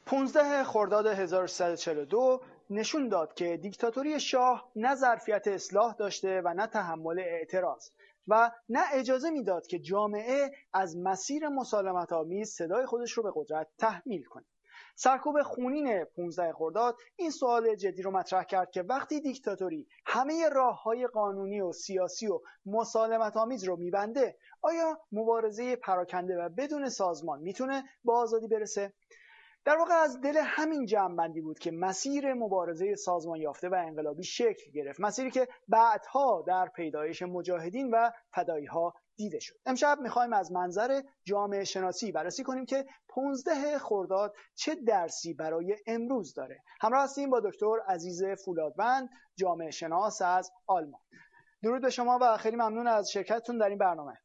15 خرداد 1342 نشون داد که دیکتاتوری شاه نه ظرفیت اصلاح داشته و نه تحمل اعتراض و نه اجازه میداد که جامعه از مسیر مسالمت‌آمیز صدای خودش رو به قدرت تحمیل کنه. سرکوب خونین 15 خرداد این سوال جدی رو مطرح کرد که وقتی دیکتاتوری همه راه‌های قانونی و سیاسی و مسالمت‌آمیز رو میبنده، آیا مبارزه پراکنده و بدون سازمان میتونه به آزادی برسه؟ در واقع از دل همین جمع‌بندی بود که مسیر مبارزه سازمان یافته و انقلابی شکل گرفت، مسیری که بعدها در پیدایش مجاهدین و فدایی‌ها دیده شد. امشب می‌خوایم از منظر جامعه شناسی بررسی کنیم که 15 خرداد چه درسی برای امروز داره. همراه هستیم با دکتر عزیز فولادوند، جامعه شناس از آلمان. درود به شما و خیلی ممنون از شرکتتون در این برنامه.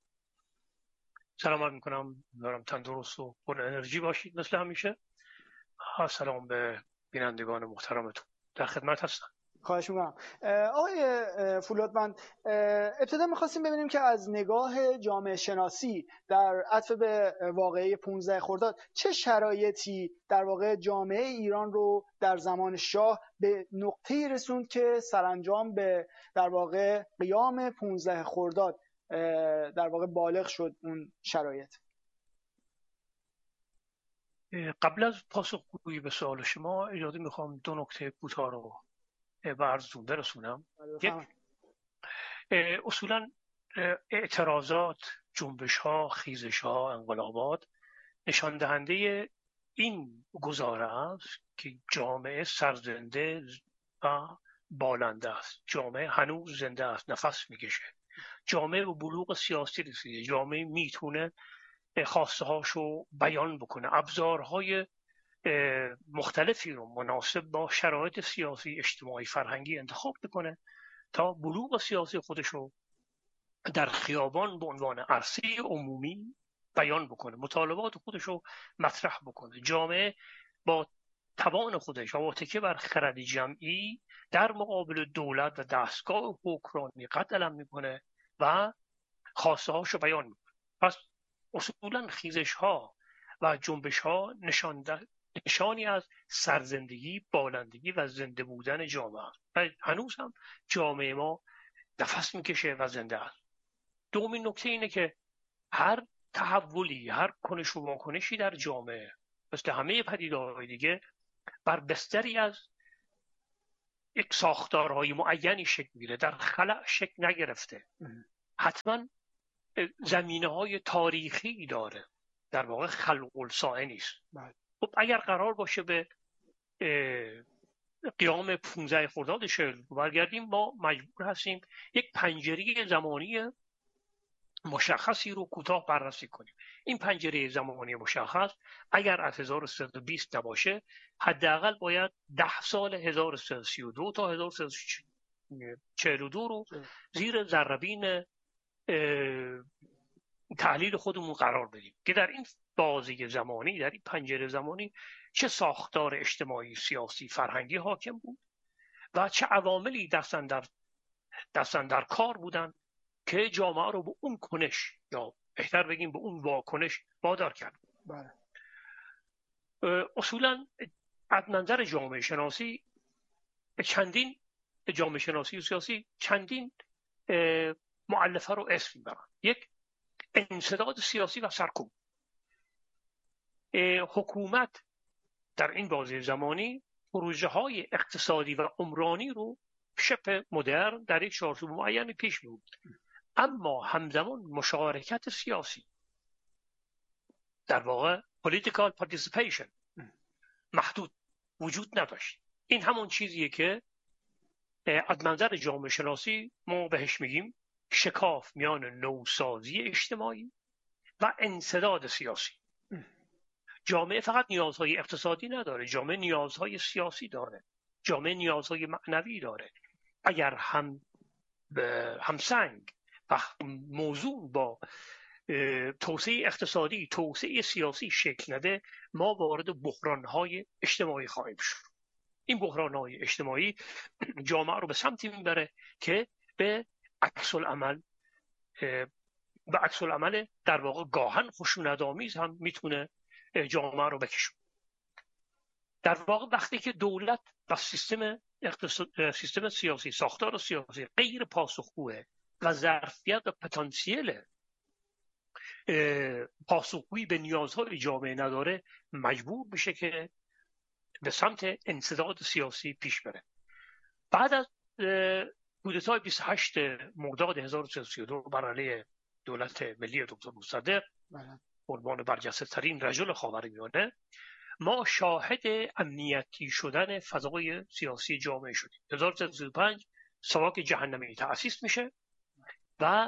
سلام میکنم، دارم تندرست و پر انرژی باشید مثل همیشه. سلام به بینندگان محترمتون، در خدمت هستم. خواهش میکنم. آقای فولادوند، ابتدا میخواستیم ببینیم که از نگاه جامعه شناسی در عطف به واقعه 15 خرداد چه شرایطی در واقع جامعه ایران رو در زمان شاه به نقطه‌ای رسوند که سرانجام به در واقع قیام 15 خرداد در واقع بالغ شد اون شرایط. قبل از پاسخگویی به سوال شما اجازه میخوام دو نکته کوتاه رو به عرضتون برسونم. یک، اصولا اعتراضات، جنبش‌ها، خیزش‌ها، انقلابات نشان دهنده این گزاره است که جامعه سرزنده و بالنده است. جامعه هنوز زنده است، نفس میکشه. جامعه به بلوغ سیاسی رسیده. جامعه میتونه خواسته هاشو بیان بکنه، ابزارهای مختلفی رو مناسب با شرایط سیاسی، اجتماعی، فرهنگی انتخاب بکنه تا بلوغ سیاسی خودش رو در خیابان به عنوان عرصه عمومی بیان بکنه، مطالبات خودش رو مطرح بکنه. جامعه با توان خودش و با تکیه بر خرد جمعی در مقابل دولت و دستگاه حکمرانی قد علم میکنه و خواسته هاشو بیان میکنه. پس اصولا خیزش ها و جنبش ها نشانی از سرزندگی، بالندگی و زنده بودن جامعه است و هنوز هم جامعه ما نفس میکشه و زنده است. دومین نکته اینه که هر تحولی، هر کنش و واکنشی در جامعه مثل همه پدیده‌های دیگه بر بستری از یک ساختارهای معینی شکل میگیره، در خلأ شکل نگرفته. حتما زمینه‌های تاریخی داره، در واقع خلق الساعه نیست. خب اگر قرار باشه به قیام 15 خرداد 42 برگردیم، ما مجبور هستیم یک پنجره زمانی مشخصی رو کوتاه بررسی کنیم. این پنجره زمانی مشخص اگر از 1320 نباشه، حداقل باید 10 سال 1332 تا 1342 رو زیر ذره‌بین تحلیل خودمون قرار بدیم که در این بازی زمانی، در این پنجره زمانی چه ساختار اجتماعی، سیاسی، فرهنگی حاکم بود و چه عواملی دستن در کار بودن که جامعه رو به اون کنش، یا بهتر بگیم به اون واکنش وادار کرد. بله. اصولا از منظر جامعه شناسی جامعه شناسی و سیاسی چندین مؤلفه رو اسم میبرن. یک، انسداد سیاسی و سرکوب. حکومت در این بازه زمانی پروژه های اقتصادی و عمرانی رو شبه مدرن در یک چارچوب معین پیش می‌برد، اما همزمان مشارکت سیاسی، در واقع political participation، محدود وجود نداشت. این همون چیزیه که از منظر جامعه شناسی ما بهش میگیم شکاف میان نوسازی اجتماعی و انسداد سیاسی. جامعه فقط نیازهای اقتصادی نداره، جامعه نیازهای سیاسی داره، جامعه نیازهای معنوی داره. اگر همسنگ و موضوع با توسعه اقتصادی، توسعه سیاسی شکل نده، ما وارد بحران‌های اجتماعی خواهیم شد. این بحران‌های اجتماعی جامعه رو به سمتی میبره که به عکس العمل در واقع گاهن خشونت‌آمیز هم میتونه جامعه رو بکشه. در واقع وقتی که دولت و سیستم سیاسی، ساختار سیاسی غیر پاسخگوه و ظرفیت و پتانسیل پاسخگویی به نیازهای جامعه نداره، مجبور بشه که به سمت انسداد سیاسی پیش بره. بعد از کودتای 28 مرداد 1332 بر علیه دولت ملی دکتر مصدق، عنوان برجسته ترین رجل خاورمیانه، ما شاهد امنیتی شدن فضای سیاسی جامعه شدیم. 1335 ساواک جهنمی تأسیس میشه و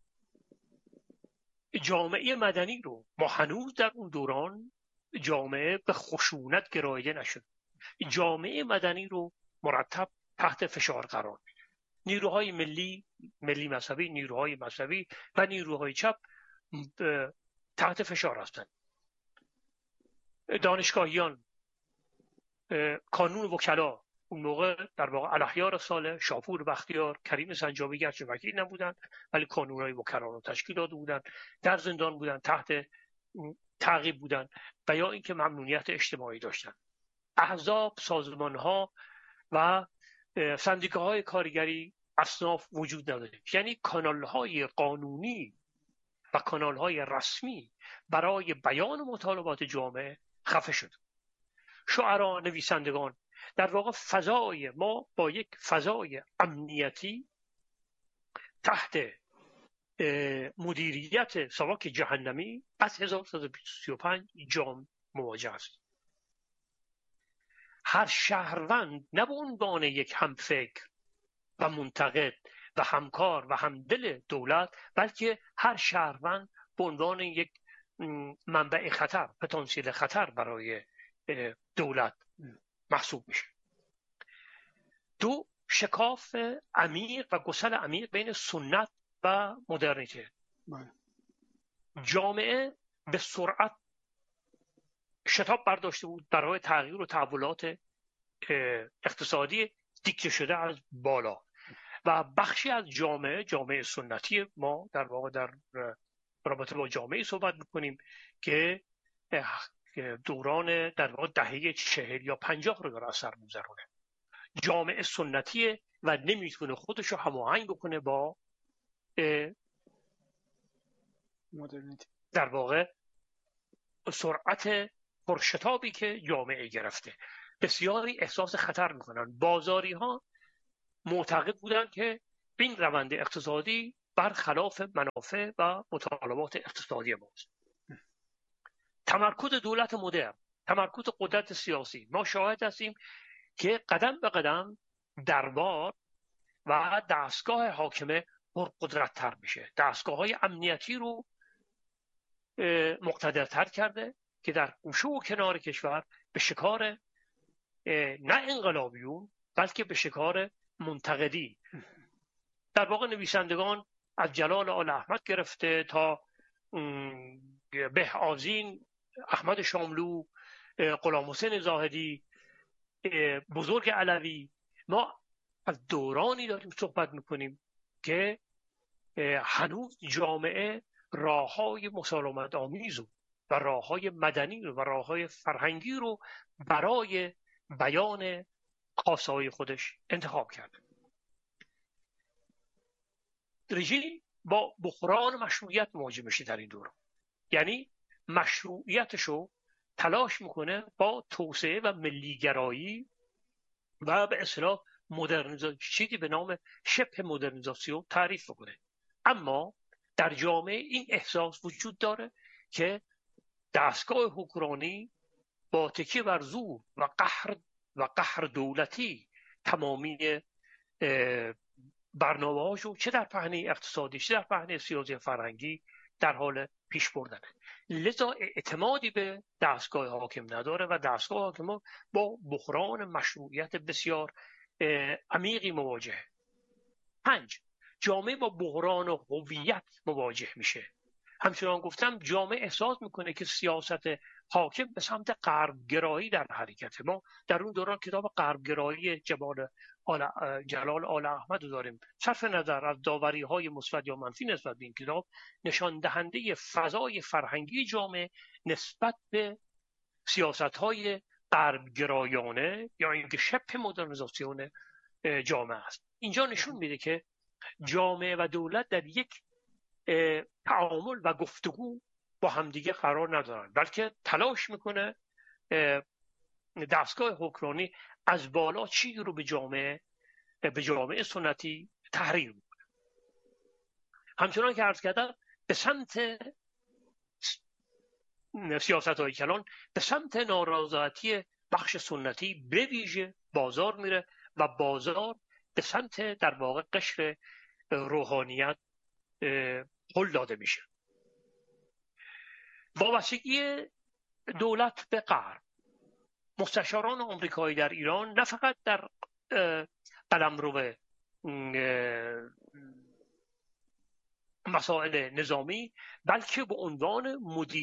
جامعه مدنی رو ما هنوز در اون دوران جامعه به خشونت گراییده نشد. جامعه مدنی رو مرتب تحت فشار قرار میده. نیروهای ملی مذهبی، نیروهای مذهبی و نیروهای چپ تحت فشار هستند. دانشگاهیان، کانون وکلا، اون موقع در واقع الاحیار ساله، شاپور بختیار، کریم سنجابی گرچه وکیل نبودن ولی کانونهای وکلا رو تشکیل داده بودن، در زندان بودن، تحت تعقیب بودن و یا اینکه ممنوعیت اجتماعی داشتن. احزاب، سازمانها و سندیکاهای کارگری اصناف وجود نداره. یعنی کانالهای قانونی و کانالهای رسمی برای بیان مطالبات جامعه خفه شد. شعرا، نویسندگان، در واقع فضای ما با یک فضای امنیتی تحت مدیریت ساواک جهنمی از 1335 جام مواجه است. هر شهروند نه به عنوان یک همفکر و منتقد و همکار و همدل دولت، بلکه هر شهروند به عنوان یک منبع خطر، پتانسیل خطر برای دولت محسوب میشه. دو، شکاف عمیق و گسل عمیق بین سنت و مدرنیته. جامعه به سرعت شتاب برداشته بود برای تغییر و تحولات اقتصادی دیکته شده از بالا و بخشی از جامعه سنتی ما در واقع در رابطه با جامعه صحبت میکنیم که دوران در واقع دهه 40 یا 50 رو داره اثر می‌گذرونه. جامعه سنتیه و نمیتونه خودش رو هماهنگ بکنه با مدرنیته، در واقع سرعت پرشتابی که جامعه گرفته. بسیاری احساس خطر میکنن. بازاری ها معتقد بودن که این روند اقتصادی برخلاف منافع و مطالبات اقتصادی ماست. تمرکز دولت مدرن، تمرکز قدرت سیاسی، ما شاهد هستیم که قدم به قدم دربار و دستگاه حاکمه پرقدرت‌تر میشه. دستگاه‌های امنیتی رو مقتدرتر کرده که در گوشه و کنار کشور به شکار نه انقلابیون بلکه به شکار منتقدی، در واقع نویسندگان از جلال آل احمد گرفته تا به آذین، احمد شاملو، غلام حسین زاهدی، بزرگ علوی، ما از دورانی داریم صحبت میکنیم که هنوز جامعه راههای مسالمت آمیز و راههای مدنی و راههای فرهنگی رو برای بیان خواسته‌های خودش انتخاب کرده. رژیم با بحران مشروعیت مواجه میشه در این دوران، یعنی مشروعیتشو تلاش میکنه با توسعه و ملیگرایی و به اصطلاح مدرنیزاسیون، چیزی به نام شبه مدرنیزاسیون تعریف بکنه. اما در جامعه این احساس وجود داره که دستگاه حکمرانی با تکیه بر زور و قهر دولتی تمامی برنامه‌هاشو چه در پهنه اقتصادی چه در پهنه سیاسی فرهنگی در حال پیش بردن. لذا اعتمادی به دستگاه حاکم نداره و دستگاه حاکم با بحران مشروعیت بسیار عمیقی مواجهه. 5. جامعه با بحران هویت مواجه میشه. همچنان گفتم جامعه احساس میکنه که سیاست حاکم به سمت غربگرایی در حرکته. ما در اون دوران کتاب غربگرایی جلال آل احمد رو داریم. صرف نظر از داوری‌های مثبت یا منفی نسبت به این کتاب، نشان دهنده فضای فرهنگی جامعه نسبت به سیاست‌های غربگرایانه یا اینکه شبه مدرنیزاسیون جامعه است. اینجا نشون میده که جامعه و دولت در یک تعامل و گفتگو با همدیگه قرار ندارن، بلکه تلاش میکنه دستگاه حکمرانی از بالا چیزی رو به جامعه سنتی تحریر میکنه. همچنان که عرض کردم به سمت سیاست‌های کلان به سمت نارضایتی بخش سنتی به ویژه بازار میره و بازار به سمت در واقع قشر روحانیت هل داده میشه. وابستگی دولت به غرب، مستشاران آمریکایی در ایران نه فقط در قلمرو مسائل نظامی بلکه به عنوان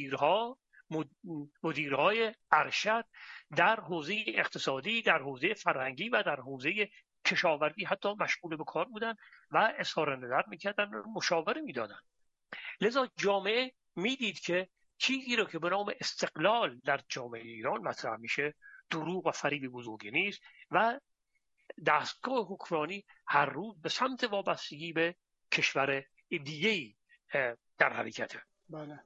مدیرهای ارشد در حوزه اقتصادی، در حوزه فرهنگی و در حوزه کشاورزی حتی مشغول به کار بودن و اظهار نظر میکردن، مشاوره میدادن. لذا جامعه میدید که چیزی رو که به نام استقلال در جامعه ایران مطرح میشه دروغ و فریب بزرگی نیست و دستگاه حکمرانی هر روز به سمت وابستگی به کشور دیگه‌ای در حرکته. بله.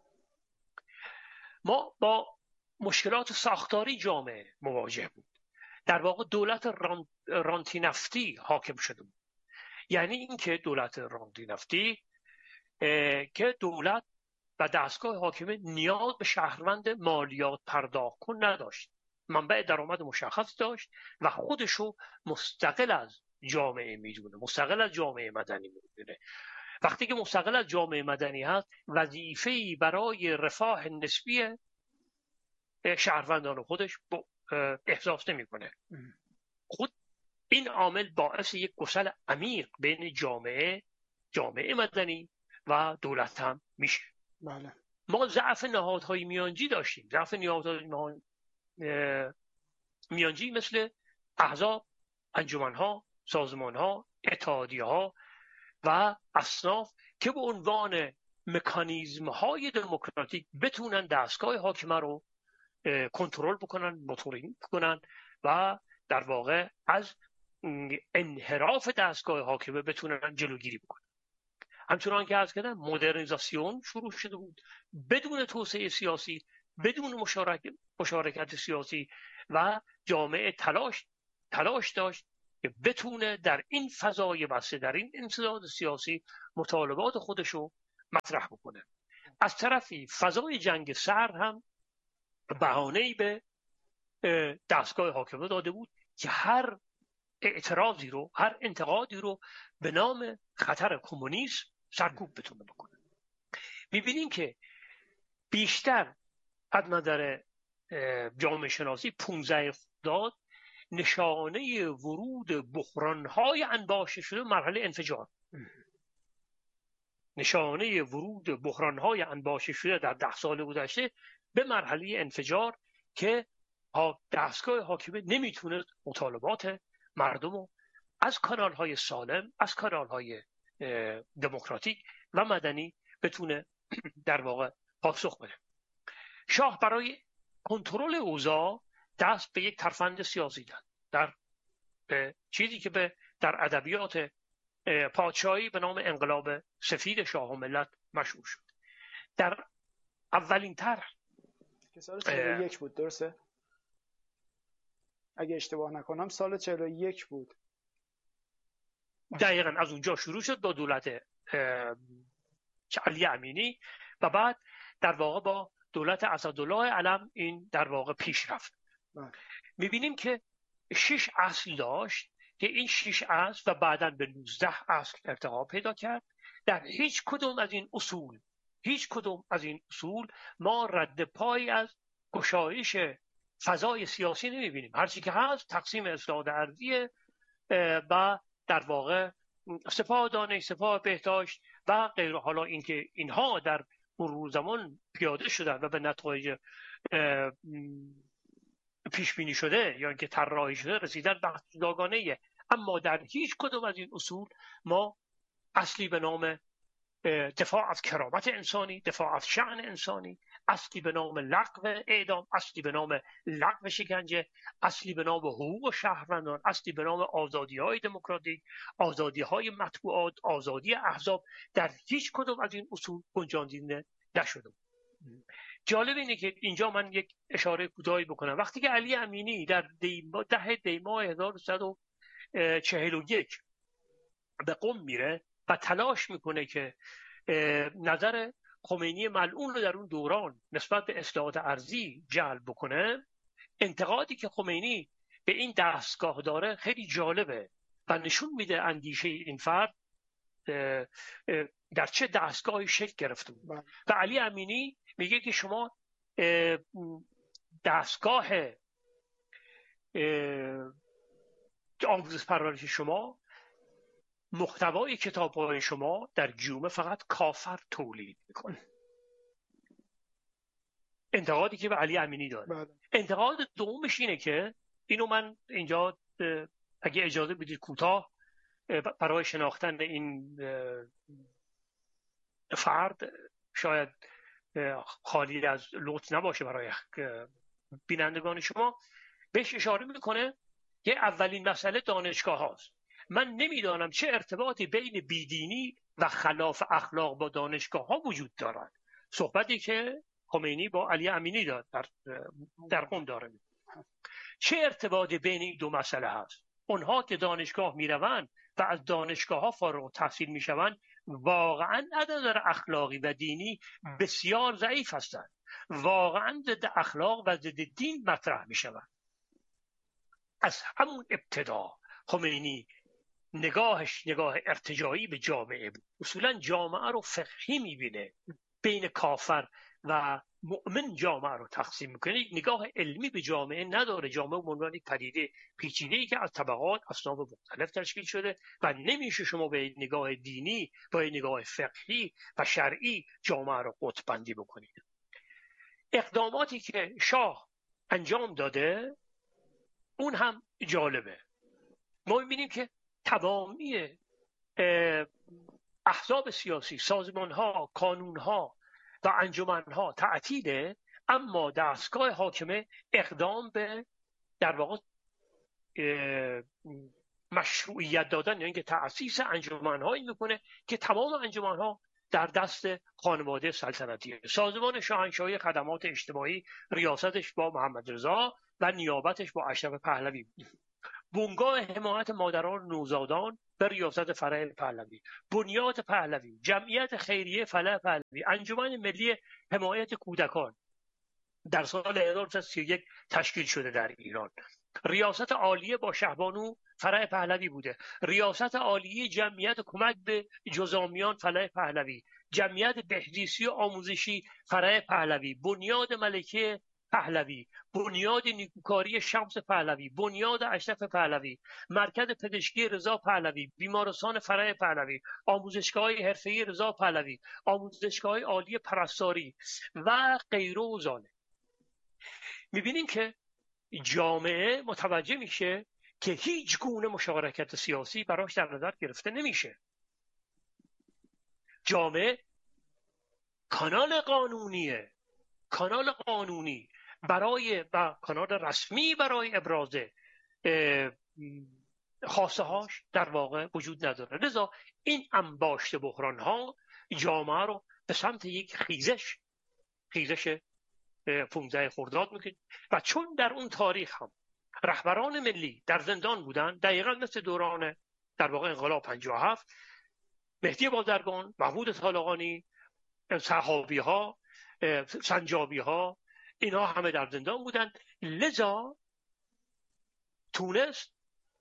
ما با مشکلات ساختاری جامعه مواجه بود. در واقع دولت رانتی نفتی حاکم شده بود. یعنی اینکه دولت رانتی نفتی که دولت و دستگاه حاکمه نیاز به شهروند مالیات پرداخت کن نداشت، منبع درآمد مشخص داشت و خودشو مستقل از جامعه میدونه، مستقل از جامعه مدنی میدونه. وقتی که مستقل از جامعه مدنی هست وظیفه‌ای برای رفاه نسبی شهروندان خودش احساس نمی‌کنه. خود این عامل باعث یک گسل عمیق بین جامعه مدنی و دولت هم میشه. بله. ما ضعف نهادهای میانجی داشتیم. ضعف نهادهای میانجی مثل احزاب، انجمنها، سازمانها، اتحادیه‌ها و اصناف که به عنوان مکانیزم‌های دموکراتیک بتونن دستگاه حاکمه رو کنترل بکنن، موتورینگ بکنن و در واقع از انحراف دستگاه حاکمه بتونن جلوگیری بکنن. همچنان که عرض کردم مدرنیزاسیون شروع شده بود بدون توسعه سیاسی، بدون مشارکت سیاسی و جامعه تلاش داشت که بتونه در این فضای بسته، در این انسداد سیاسی مطالبات خودشو مطرح بکنه. از طرفی فضای جنگ سرد هم بهانه‌ای به دستگاه حاکمه داده بود که هر اعتراضی رو، هر انتقادی رو به نام خطر کمونیسم سرکوب بتونه بکنه. می‌بینیم که بیشتر از نظر جامعه شناسی 15 خرداد نشانه ورود بحران‌های انباشته شده مرحله انفجار. نشانه ورود بحران‌های انباشته شده در 10 سال گذشته به مرحله انفجار که دستگاه حاکمه نمیتونه مطالبات مردم رو از کانال‌های سالم، از کانال‌های دموکراتیک و مدنی بتونه در واقع پاسخ بده. شاه برای کنترل اوضاع دست به یک ترفند سیاسی داد، در چیزی که در ادبیات پادشاهی به نام انقلاب سفید شاه و ملت مشهور شد. در اولین طرح که سال 41 بود، درسته؟ اگه اشتباه نکنم سال 41 بود. دقیقاً از اونجا شروع شد با دولت علی امینی و بعد در واقع با دولت اسدالله علم این در واقع پیش رفت. میبینیم که 6 اصل داشت که این 6 اصل و بعداً به 19 اصل ارتقا پیدا کرد. در هیچ کدوم از این اصول ما رد پایی از گشایش فضای سیاسی نمیبینیم. هرچی که هست تقسیم اصلاحات ارضی و در واقع سپاه دانش، سپاه بهداشت و غیره. حالا اینکه اینها در مرور زمان پیاده شدن و به نتایج پیش بینی شده یا اینکه طراحی شده رسیدن بحث جداگانه‌ایه، اما در هیچ کدوم از این اصول ما اصلی به نام دفاع از کرامت انسانی، دفاع از شأن انسانی، اصلی به نام لغو اعدام، اصلی به نام لغو شکنجه، اصلی به نام حقوق شهروندان، اصلی به نام آزادی‌های دموکراتیک، آزادی‌های مطبوعات، آزادی احزاب، در هیچ کدوم از این اصول گنجانده نشده. جالب اینه که اینجا من یک اشاره کوتاهی بکنم. وقتی که علی امینی در 10 دی‌ماه 1141 به قم میره و تلاش میکنه که نظر خمینی ملعون رو در اون دوران نسبت به اصلاحات ارضی جلب بکنه، انتقادی که خمینی به این دستگاه داره خیلی جالبه و نشون میده اندیشه این فرد در چه دستگاهی شکل گرفته بود. و علی امینی میگه که شما دستگاه آموزش پرورش شما، محتوای کتاب‌های شما در جامعه فقط کافر تولید میکنه. انتقادی که به علی امینی داره. انتقاد دومش اینه که اینو من اینجا اگه اجازه بدید کوتاه برای شناختن این فرد شاید خالی از لطف نباشه برای بینندگان شما، بهش اشاره میکنه که اولین مسئله دانشگاه هاست. من نمیدانم چه ارتباطی بین بیدینی و خلاف اخلاق با دانشگاه ها وجود دارد. صحبتی که خمینی با علی امینی در قم داره. چه ارتباطی بین این دو مسئله هست؟ اونها که دانشگاه میروند و از دانشگاه ها فارغ التحصیل میشوند واقعا از نظر اخلاقی و دینی بسیار ضعیف هستند، واقعا ضد اخلاق و ضد دین مطرح میشوند. از همون ابتدا خمینی نگاهش نگاه ارتجاعی به جامعه بود. اصولا جامعه رو فقهی میبینه، بین کافر و مؤمن جامعه رو تقسیم میکنه، نگاه علمی به جامعه نداره. جامعه به عنوان یک پدیده پیچیده‌ای که از طبقات اصناف مختلف تشکیل شده و نمیشه شما به نگاه دینی با نگاه فقهی و شرعی جامعه رو قطب بندی بکنید. اقداماتی که شاه انجام داده اون هم جالبه. ما میبینیم که تمامی احزاب سیاسی، سازمان‌ها، کانون‌ها و انجمن‌ها تعطیله، اما دستگاه حاکمه اقدام به در واقع مشروعیت دادن، یعنی که تأسیس انجمن‌هایی میکنه که تمام انجمن‌ها در دست خانواده سلطنتیه. سازمان شاهنشاهی خدمات اجتماعی ریاستش با محمد رضا و نیابتش با اشرف پهلوی، بنگاه حمایت مادران نوزادان به ریاست فرح پهلوی، بنیاد پهلوی، جمعیت خیریه فلاح پهلوی، انجمن ملی حمایت کودکان در سال 1931 تشکیل شده در ایران. ریاست عالیه با شهبانو فرح پهلوی بوده، ریاست عالیه جمعیت کمک به جزامیان فلاح پهلوی، جمعیت بهزیستی و آموزشی فرح پهلوی، بنیاد ملکه پهلوی، بنیاد نیکوکاری شمس پهلوی، بنیاد اشرف پهلوی، مرکز پزشکی رضا پهلوی، بیمارستان فرح پهلوی، آموزشگاه حرفه‌ای رضا پهلوی، آموزشگاه عالی پرستاری و غیره و ذالک. می‌بینیم که جامعه متوجه میشه که هیچ گونه مشارکت سیاسی براش در نظر گرفته نمیشه. جامعه کانال قانونی برای و کانال رسمی برای ابراز خواسته هاش در واقع وجود نداره. لذا این انباشت بحران ها جامعه رو به سمت یک خیزش 15 خرداد میکنه و چون در اون تاریخ هم رهبران ملی در زندان بودن، دقیقاً مثل دوران در واقع انقلاب 57، مهدی بازرگان، محمود طالقانی، صحابی ها، سنجابی ها، اینا همه در زندان بودن. لذا تونست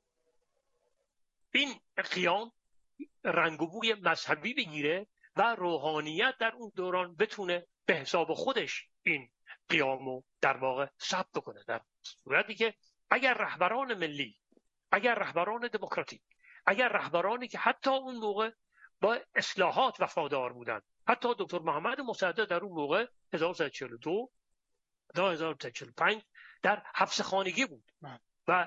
این قیام رنگ و بوی مذهبی بگیره و روحانیت در اون دوران بتونه به حساب خودش این قیامو در واقع ثبت کنه، در صورتی که اگر رهبران ملی، اگر رهبران دموکراتیک، اگر رهبرانی که حتی اون موقع با اصلاحات وفادار بودن، حتی دکتر محمد مصدق در اون موقع 1942 تا 1945 در حبس خانگی بود و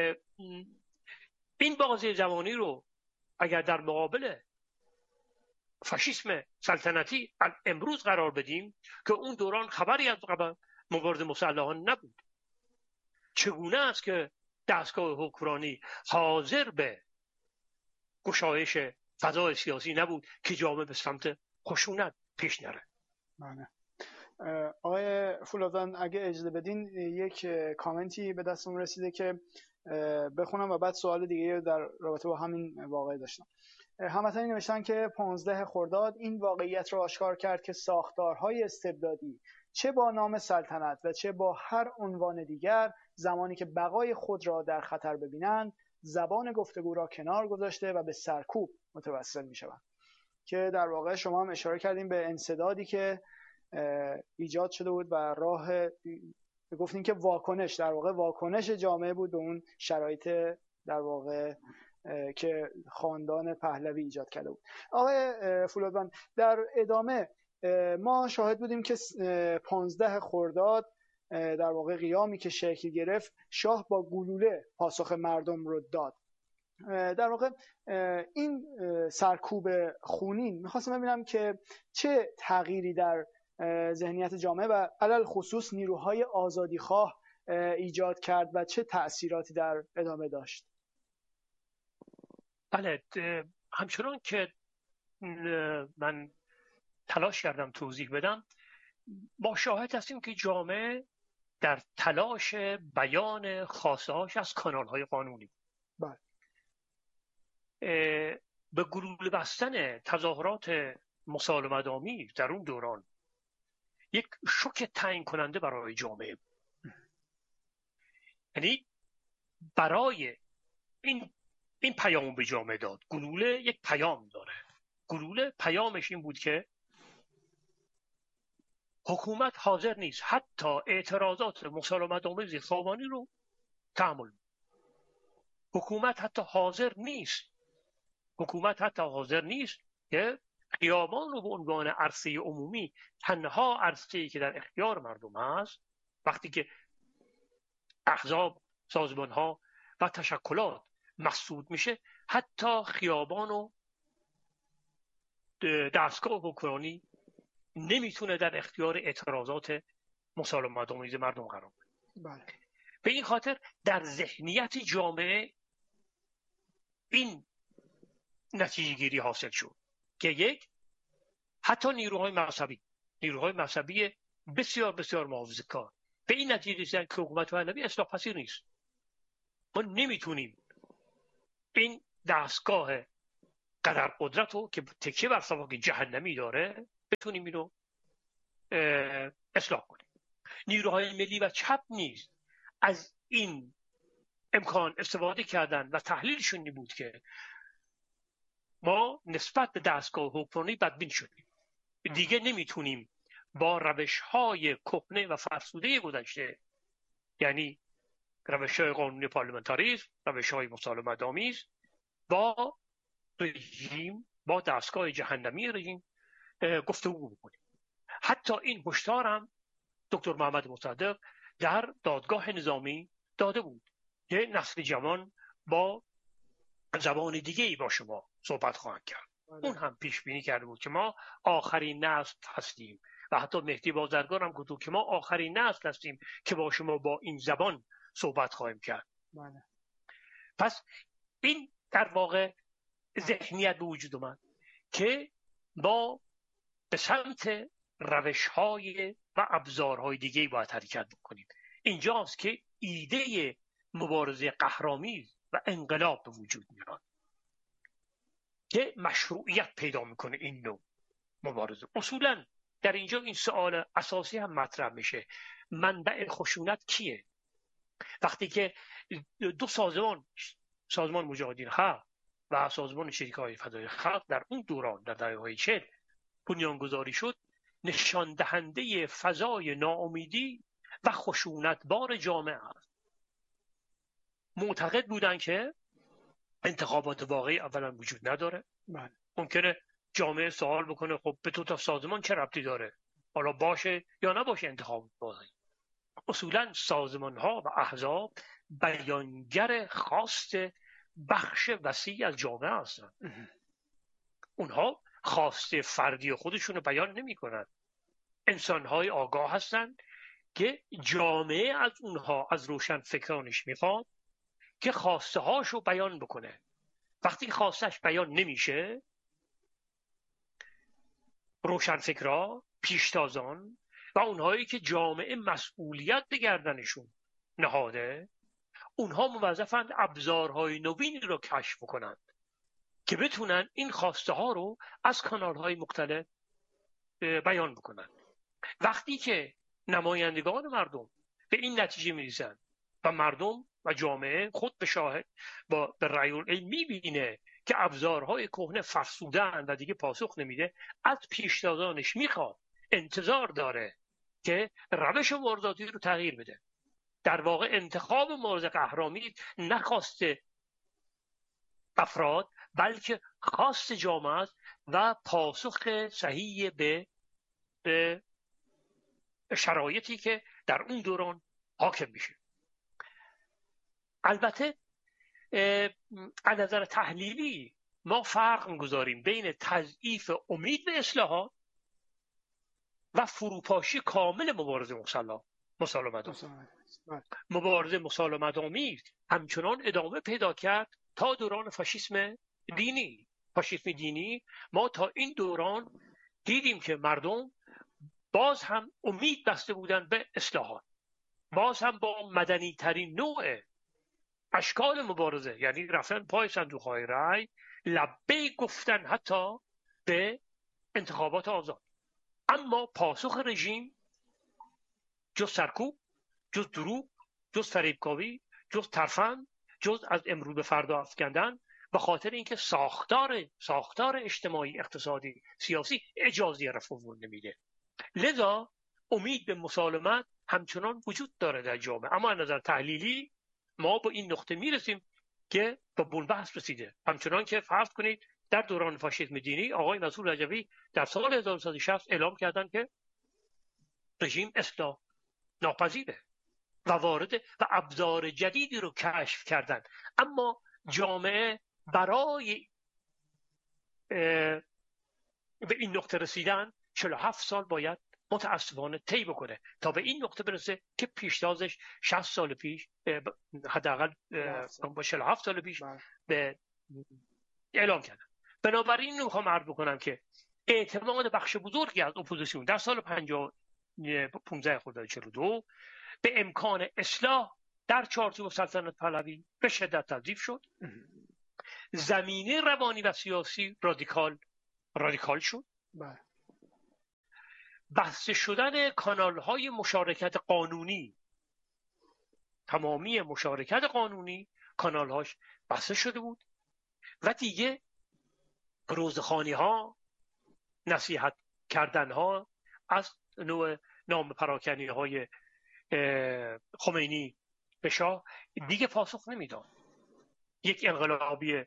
این بازی زمانی رو اگر در مقابل فاشیسم سلطنتی امروز قرار بدیم که اون دوران خبری از مبارزه مسلحانه نبود. چگونه است که دستگاه حکمرانی حاضر به گشایش فضای سیاسی نبود که جامعه به سمت خشونت پیش نره؟ بله. آقای فولادان اگه اجازه بدین یک کامنتی به دستم رسیده که بخونم و بعد سوال دیگه در رابطه با همین واقعه داشتم. هموطنی نوشتن که 15 خرداد این واقعیت را آشکار کرد که ساختارهای استبدادی چه با نام سلطنت و چه با هر عنوان دیگر زمانی که بقای خود را در خطر ببینند زبان گفتگو را کنار گذاشته و به سرکوب متوسل می‌شوند، که در واقع شما هم اشاره کردیم به انسدادی که ایجاد شده بود و راه گفتیم که واکنش جامعه بود به اون شرایط در واقع که خاندان پهلوی ایجاد کرده بود. آقای فولادوند، در ادامه ما شاهد بودیم که 15 خرداد در واقع قیامی که شکل گرفت، شاه با گلوله پاسخ مردم رو داد. در واقع این سرکوب خونین میخواستم ببینم که چه تغییری در ذهنیت جامعه و علل خصوص نیروهای آزادیخواه ایجاد کرد و چه تأثیراتی در ادامه داشت. بله، همچنان که من تلاش کردم توضیح بدم، ما شاهد هستیم که جامعه در تلاش بیان خواسته‌هاش از کانال‌های قانونی به گلوله بستن تظاهرات مسالمت‌آمیز در اون دوران یک شوک تعیین کننده برای جامعه بود. یعنی برای این پیام به جامعه داد. گلوله یک پیام داره. گلوله پیامش این بود که حکومت حاضر نیست حتی اعتراضات مسالمت‌آمیز خوابانی رو تحمل. حکومت حتی حاضر نیست که خیابان رو به عنوان عرصه عمومی، تنها عرصه‌ای که در اختیار مردم هست، وقتی که احزاب، سازمان‌ها و تشکلات مسدود میشه، حتی خیابان و دستگاه حکمرانی نمیتونه در اختیار اعتراضات مسالمت‌آمیز مردم قرار بده. به این خاطر در ذهنیت جامعه این نتیجه گیری حاصل شد که یک، حتی نیروهای مذهبی بسیار بسیار محافظه‌کار به این نتیجه رسیدن که حکومت پهلوی اصلاح پذیر نیست. ما نمیتونیم این دستگاه قدر قدرت رو که تکیه بر سواک جهنمی داره بتونیم اینو اصلاح کنیم. نیروهای ملی و چپ نیز از این امکان استفاده کردن و تحلیلشون این بود که ما نسبت به دستگاه حکمرانی بدبین شدیم، دیگه نمیتونیم با روش‌های کهنه و فرسوده گذشته، یعنی روش‌های قانونی پارلمانتاریسم، روش‌های مسالمت‌آمیز، با رژیم، با دستگاه جهنمی رژیم گفتگو بکنیم. حتی این هشدار هم دکتر محمد مصدق در دادگاه نظامی داده بود که نسل جوان با زبان دیگه‌ای با شما صحبت خواهند کرد. اون هم پیش بینی کرده بود که ما آخرین نسل هستیم و حتی مهدی بازرگان هم گفت که ما آخرین نسل هستیم که با شما با این زبان صحبت خواهیم کرد. پس این در واقع ذهنیت به وجود اومد که ما به سمت روش‌های و ابزارهای دیگه‌ای باید حرکت بکنیم. اینجاست که ایده مبارزه قهرآمیز و انقلاب به وجود میاد که مشروعیت پیدا میکنه. این نوع مبارزه اصولا در اینجا این سوال اساسی هم مطرح میشه: منبع خشونت کیه؟ وقتی که دو سازمان مجاهدین خلق و سازمان شریک‌های فدای خلق در اون دوران در دهه‌های 40 بنیانگذاری شد، نشان دهنده فضای ناامیدی و خشونتبار جامعه است. معتقد بودن که انتخابات واقعی اولا وجود نداره. ممکنه جامعه سوال بکنه خب به تو تا سازمان چه ربطی داره؟ حالا باشه یا نباشه انتخابات واقعی. اصولا سازمان ها و احزاب بیانگر خواست بخش وسیع از جامعه هستند. اونها خواسته فردی خودشون رو بیان نمی کنن. انسان‌های آگاه هستند که جامعه از اونها، از روشن فکرانش میخواد که خواسته هاشو بیان بکنه. وقتی خواستش بیان نمیشه، روشن فکرها، پیشتازان و اونهایی که جامعه مسئولیت به گردنشون نهاده، اونها موظفند ابزارهای نوینی رو کشف کنند که بتونن این خواسته ها رو از کانالهای مختلف بیان بکنن. وقتی که نمایندگان مردم به این نتیجه میرسن و مردم و جامعه خود به شاهد به رأی العین میبینه که ابزارهای کهنه فرسودن و دیگه پاسخ نمیده، از پیشتازانش میخواد، انتظار داره که روش مبارزاتی رو تغییر بده. در واقع انتخاب مبارزه قهرامی نخواست افراد بلکه خواست جامعه است و پاسخ صحیح به شرایطی که در اون دوران حاکم میشه. البته از نظر تحلیلی ما فرق میگذاریم بین تضعیف امید به اصلاحات و فروپاشی کامل مبارزه مسالمت. مبارزه مسالمت آمیز همچنان ادامه پیدا کرد تا دوران فاشیسم دینی. ما تا این دوران دیدیم که مردم باز هم امید بسته بودن به اصلاحات، باز هم با مدنی ترین نوع اشکال مبارزه، یعنی رفتن پای صندوق‌های رای، لبیک گفتن حتی به انتخابات آزاد. اما پاسخ رژیم جز سرکوب، جز دروغ، جز فریبکاری، جز ترفند، جز از امروز به فردا افکندن، به خاطر اینکه ساختار اجتماعی، اقتصادی، سیاسی اجازه رفع نمیده. لذا امید به مسالمت همچنان وجود داره در جامعه. اما از نظر تحلیلی ما با این نقطه میرسیم که به بنبست رسیده. همچنان که فرض کنید در دوران فاشیسم دینی آقای مسعود رجوی در سال 1960 اعلام کردند که رژیم اصلاح ناپذیره و وارد و ابزار جدیدی رو کشف کردند. اما جامعه برای به این نقطه رسیدن 47 سال باید متاسفانه طی بکنه تا به این نقطه برسه که پیشتازش 60 سال پیش، حداقل با 47 سال پیش به اعلام کردن. بنابراین میخوام عرض بکنم که اعتماد بخش بزرگی از اپوزیسیون در سال 15 خرداد 42 به امکان اصلاح در چارچوب سلطنت پهلوی به شدت تضعیف شد. زمینه روانی و سیاسی رادیکال شد. بسته شدن کانال‌های مشارکت قانونی، تمامی مشارکت قانونی کانال‌هاش بسته شده بود و دیگه روزخوانی‌ها، نصیحت کردن‌ها از نوع نام پراکنی‌های خمینی به شاه دیگه پاسخ نمیداد. یک انقلابی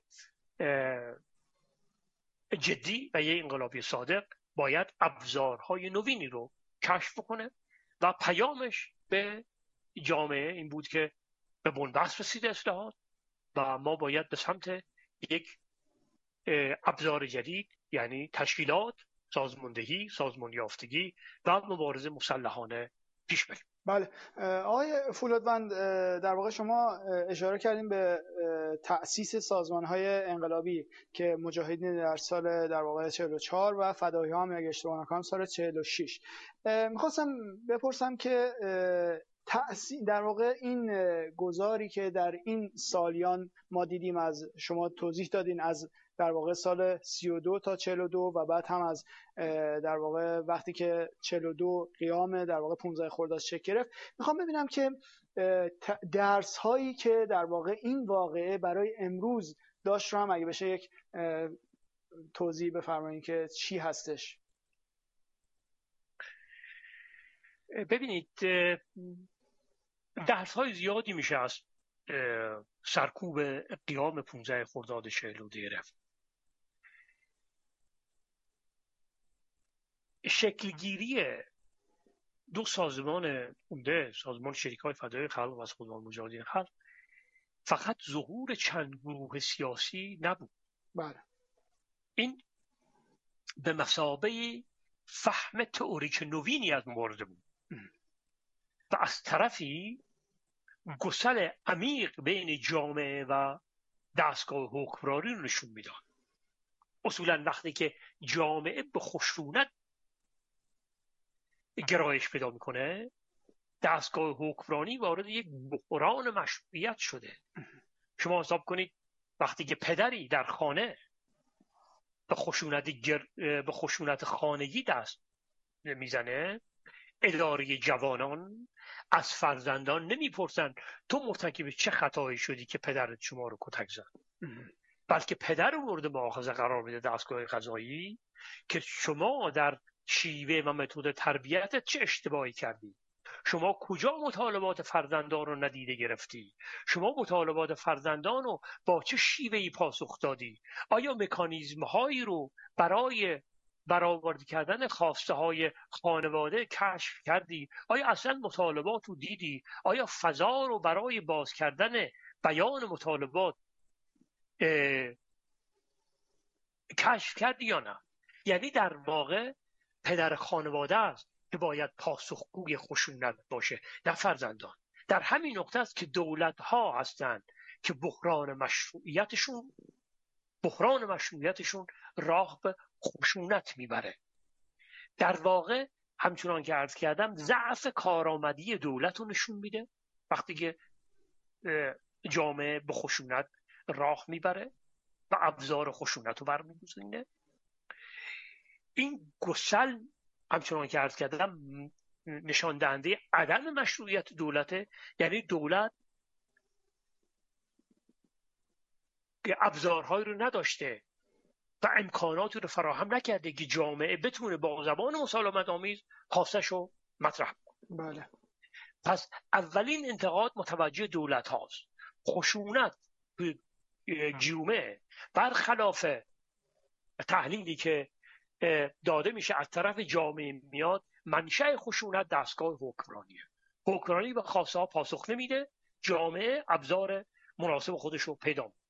جدی و یک انقلابی صادق باید ابزارهای نوینی رو کشف کنه و پیامش به جامعه این بود که به بنبست رسیده اصلاحات و ما باید به سمت یک ابزار جدید، یعنی تشکیلات، سازماندهی، سازمان یافتگی و مبارزه مسلحانه پیش بریم. بله آقای فولادوند، در واقع شما اشاره کردیم به تأسیس سازمان‌های انقلابی که مجاهدین در سال در واقع 44 و فدایی‌ها هم اگه اشتباه نکنم سال 46. می‌خواستم بپرسم که در واقع این گذاری که در این سالیان ما دیدیم، از شما توضیح دادین از در واقع سال 32 تا 42 و بعد هم از در واقع وقتی که 42 قیام در واقع 15 خرداد شکل گرفت، میخوام ببینم که درس هایی که در واقع این واقعه برای امروز داشت رو هم اگه بشه یک توضیح بفرمایید که چی هستش. ببینید درس های زیادی میشه از سرکوب قیام 15 خرداد 42 گرفت. شکلگیری دو سازمان عمده، سازمان شریکای فدای خلق و سازمان مجاهدین خلق، فقط ظهور چند گروه سیاسی نبود. بله. این به مثابه فهم تئوریک نوینی از مبارزه بود و از طرفی گسل عمیق بین جامعه و دستگاه حکمرانی رو نشون میداد. اصولا وقتی که جامعه به خشونت گرایش پیدا میکنه، دستگاه حکمرانی وارد یک بحران مشروعیت شده. شما حساب کنید وقتی که پدری در خانه به خشونت خانگی دست میزنه، اداره جوانان از فرزندان نمیپرسن تو مرتکب چه خطایی شدی که پدرت شما رو کتک زد، بلکه پدر رو مورد مؤاخذه قرار میده دستگاه قضایی که شما در شیوه و متد تربیتت چه اشتباهی کردی، شما کجا مطالبات فرزندان رو ندیده گرفتی، شما مطالبات فرزندان رو با چه شیوهی پاسخ دادی، آیا مکانیزم هایی رو برای برآورده کردن خواسته های خانواده کشف کردی، آیا اصلا مطالبات رو دیدی، آیا فضا رو برای باز کردن بیان مطالبات کشف کردی یا نه؟ یعنی در واقع پدر خانواده است که باید پاسخگوی خشونت باشه، نه فرزندان. در همین نقطه است که دولت ها هستند که بحران مشروعیتشون راه به خشونت میبره. در واقع همچنان که عرض کردم ضعف کارآمدی دولت رو نشون میده وقتی که جامعه به خشونت راه میبره و ابزار خشونت رو برمی‌گزینه. این گسل همچنان که عرض کردم نشان دهنده عدم مشروعیت دولته، یعنی دولت ابزارهایی رو نداشته و امکاناتی رو فراهم نکرده که جامعه بتونه با زبان مسالمت آمیز خواستش رو مطرح کنه. بله. پس اولین انتقاد متوجه دولت هاست. خشونت جامعه برخلاف تحلیلی که داده میشه از طرف جامعه میاد، منشأ خشونت دستگاه حکمرانیه. حکمرانی به خواسته ها پاسخ نمیده، جامعه ابزار مناسب خودش رو پیدا میکنه.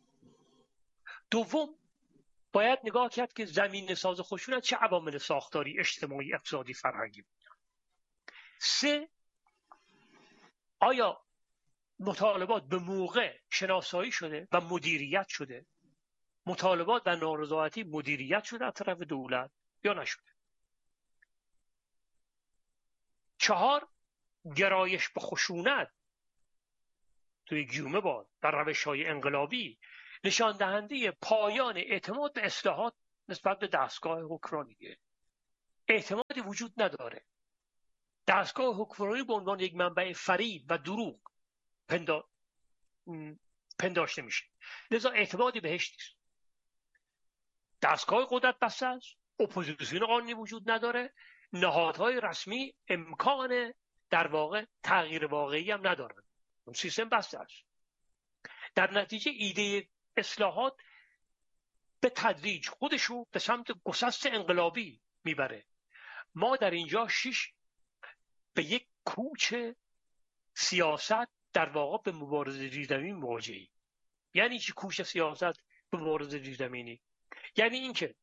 دوم، باید نگاه کرد که زمین ساز خشونت چه عوامل ساختاری، اجتماعی، اقتصادی، فرهنگی بود. 3، آیا مطالبات به موقع شناسایی شده و مدیریت شده؟ مطالبات و نارضایتی مدیریت شده از طرف دولت یا نشده؟ 4، گرایش به خشونت توی جامعه با در روش‌های انقلابی نشان دهنده پایان اعتماد به اصلاحات نسبت به دستگاه حکمرانیه. اعتمادی وجود نداره. دستگاه حکمرانی به عنوان یک منبع فریب و دروغ پنداشته میشه، لذا اعتمادی بهش نیست. دستگاه قدرت بسته است، اپوزیسیون قانونی وجود نداره، نهادهای رسمی امکان در واقع تغییر واقعی هم ندارن، اون سیستم بسته است. در نتیجه ایده اصلاحات به تدریج خودشو به سمت گسست انقلابی میبره. ما در اینجا 6 به یک کوچ سیاست در واقع به مبارزه زیرزمینی مواجهیم. یعنی چی کوچ سیاست به مبارزه زیرزمینی؟ یعنی اینکه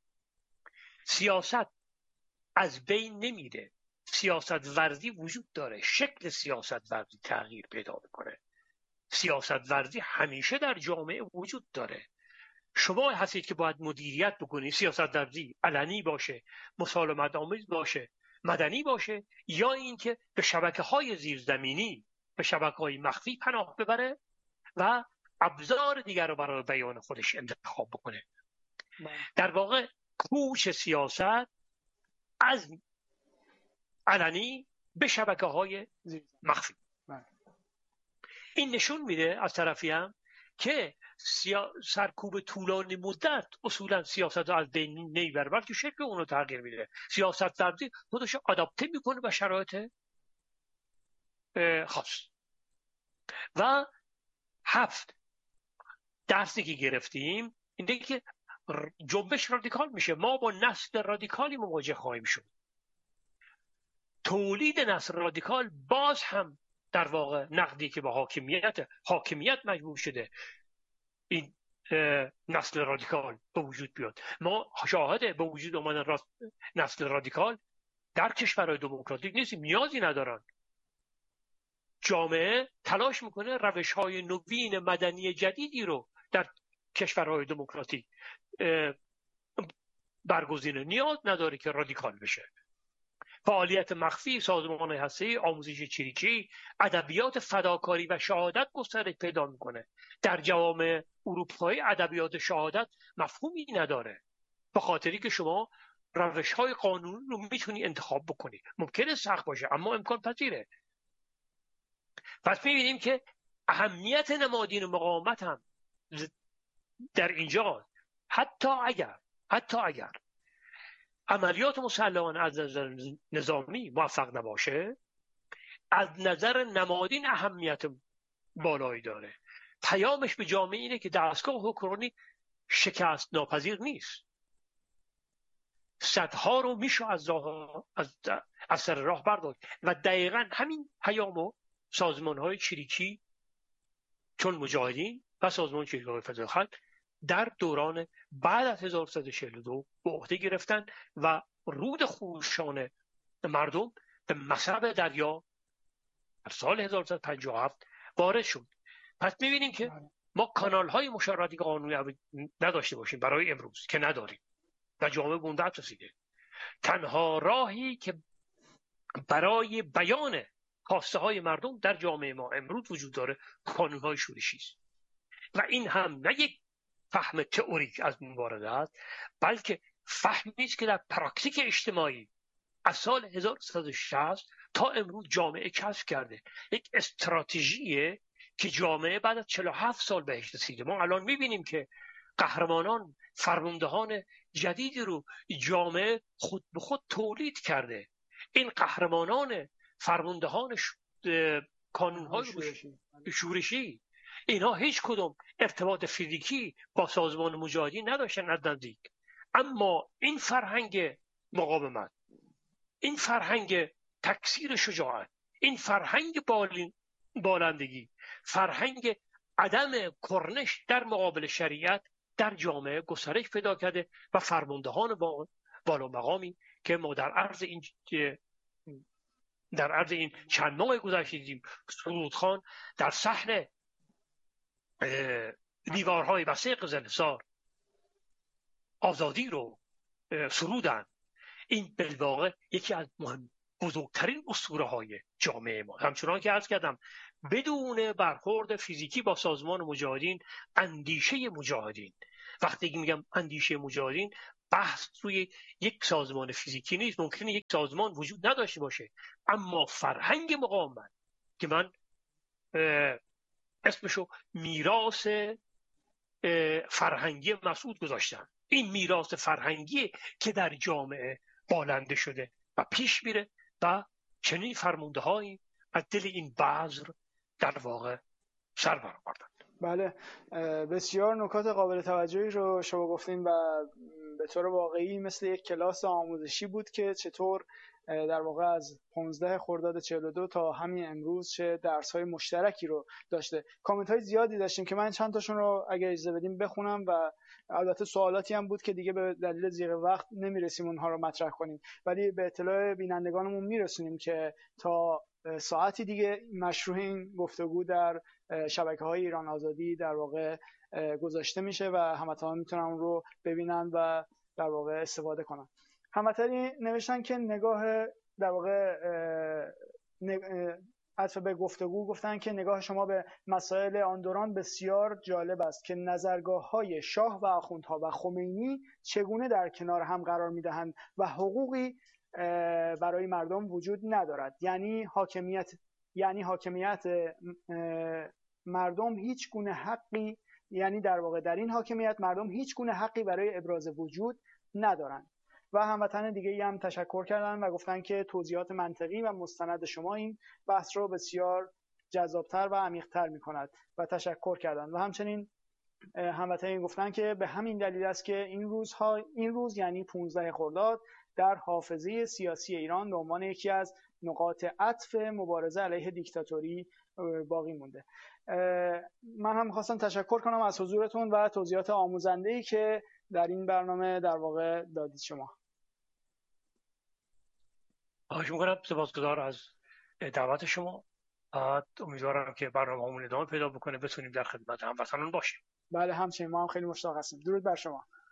سیاست از بین نمیره، سیاست ورزی وجود داره، شکل سیاست ورزی تغییر پیدا میکنه. سیاست ورزی همیشه در جامعه وجود داره. شما هستید که باید مدیریت بکنید. سیاست ورزی علنی باشه، مسالمت آمیز باشه، مدنی باشه، یا اینکه به شبکه‌های زیرزمینی، به شبکه‌های مخفی پناه ببره و ابزار دیگر رو برای بیان خودش انتخاب بکنه. در واقع کوچ سیاست از علنی به شبکه‌های مخفی. این نشون میده از طرفی هم که سرکوب طولانی مدت اصولا سیاست رو از بین نمیبره، بلکه شکل اون رو تغییر میده. سیاست ورزی خودش رو آداپته میکنه به شرایط خاص. و 7، درسی که گرفتیم اینه که جنبش رادیکال میشه. ما با نسل رادیکالی مواجه خواهیم شد. تولید نسل رادیکال باز هم در واقع نقدی که به حاکمیت مجبور شده. این نسل رادیکال به وجود بیاد. ما شاهد به وجود آمدن نسل رادیکال در کشورهای دموکراتیک نیستیم، نیازی ندارن. جامعه تلاش میکنه روش‌های نوین مدنی جدیدی رو در کشورهای دموکراتیک برگزینه، نیاز نداره که رادیکال بشه. فعالیت مخفی سازمان هسته‌ای، آموزش چریکی، ادبیات فداکاری و شهادت گسترش پیدا میکنه. در جوامع اروپایی ادبیات شهادت مفهومی نداره، به خاطری که شما روش‌های قانونی رو میتونی انتخاب بکنی. ممکنه سخت باشه اما امکان پذیره. پس میبینیم که اهمیت نمادین مقاومت هم در اینجا، حتی اگر عملیات مسلحانه از نظر نظامی موفق نباشه، از نظر نمادین اهمیت بالایی داره. پیامش به جامعه اینه که دستگاه حکمرانی شکست ناپذیر نیست. صدها رو میشه از سر راه برداشت و دقیقاً همین پیامو سازمان‌های چریکی چون مجاهدین و سازمان چریکی‌های فدای خلق در دوران بعد از 1342 به عهده گرفتن و رود خروشان مردم به مصرف دریا در سال 1357 وارد شد. پس می‌بینیم که ما کانال‌های مشارکت قانونی نداشته باشیم برای امروز که نداریم و جامعه به اون دست رسیده. تنها راهی که برای بیان خواسته های مردم در جامعه ما امروز وجود داره قانون های شورشی است و این هم نه یک فهم تئوریک از این وارده است، بلکه فهمی است که در پراکتیک اجتماعی از سال 1360 تا امروز جامعه کشف کرده. یک استراتژیه که جامعه بعد از 47 سال بهش رسیده. ما الان میبینیم که قهرمانان، فرماندهان جدیدی رو جامعه خود به خود تولید کرده. این قهرمانان، فرماندهان کانون‌های شورشی، اینها هیچ کدوم ارتباط فیزیکی با سازمان مجاهدین نداشتن از نزدیک، اما این فرهنگ مقاومت، این فرهنگ تکثیر شجاعت، این فرهنگ بالندگی، فرهنگ عدم کرنش در مقابل شریعت در جامعه گسترش پیدا کرده و فرماندهان بالا مقامی که ما در عرض این چند ماه گذشته دیدیم، سرودخان در صحن دیوارهای وسیع قزل‌حصار آزادی رو سرودن. این بالواقع یکی از بزرگترین اسطوره‌های جامعه ما. همچنان که عرض کردم بدون برخورد فیزیکی با سازمان مجاهدین، اندیشه مجاهدین، وقتی میگم اندیشه مجاهدین بحث روی یک سازمان فیزیکی نیست. ممکنه یک سازمان وجود نداشته باشه اما فرهنگ مقاومت که من اسمشو میراث فرهنگی مسعود گذاشتم، این میراث فرهنگی که در جامعه بالنده شده و پیش میره و چنین فرمانده‌هایی از دل این بذر در واقع سر برآوردن. بله، بسیار نکات قابل توجهی رو شما گفتین و به طور واقعی مثل یک کلاس آموزشی بود که چطور در واقع از 15 خرداد 42 تا همین امروز چه درس‌های مشترکی رو داشته. کامنت‌های زیادی داشتیم که من چند تاشون رو اگه اجازه بدیم بخونم و البته سوالاتی هم بود که دیگه به دلیل ضیق وقت نمیرسیم اونها رو مطرح کنیم، ولی به اطلاع بینندگانمون میرسونیم که تا ساعتی دیگه مشروع این گفتگو در شبکه‌های ایران آزادی در واقع گذاشته میشه و هموطنان میتونن اون رو ببینن و در واقع استفاده کنن. هموطنی نوشتن که نگاه در واقع عطف به گفتگو گفتن که نگاه شما به مسائل آن دوران بسیار جالب است که نظرگاه‌های شاه و آخوندها و خمینی چگونه در کنار هم قرار می‌دهند و حقوقی برای مردم وجود ندارد. یعنی حاکمیت مردم هیچ گونه حقی، یعنی در واقع در این حاکمیت مردم هیچ گونه حقی برای ابراز وجود ندارند. و هموطن دیگه‌ای هم تشکر کردن و گفتن که توضیحات منطقی و مستند شما این بحث رو بسیار جذابتر و عمیق‌تر می‌کند و تشکر کردن. و همچنین هموطنان گفتن که به همین دلیل است که این روز یعنی 15 خرداد در حافظه سیاسی ایران به عنوان یکی از نقاط عطف مبارزه علیه دیکتاتوری باقی مونده. من هم می‌خواستم تشکر کنم از حضورتون و توضیحات آموزنده‌ای که در این برنامه در واقع دادید شما. خواهش می‌کنم، سپاسگزار از دعوت شما. امیدوارم که برنامه‌مون ادامه پیدا بکنه، بتونیم در خدمت هموطنان باشیم. بله همچنین ما هم خیلی مشتاق هستیم. درود بر شما.